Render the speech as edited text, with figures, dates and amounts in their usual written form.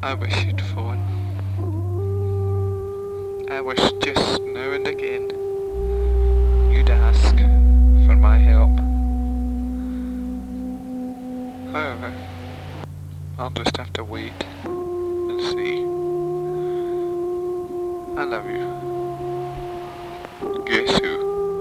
I wish you'd phone. I wish just now and again you'd ask for my help. However, I'll just have to wait and see. I love you. Guess who?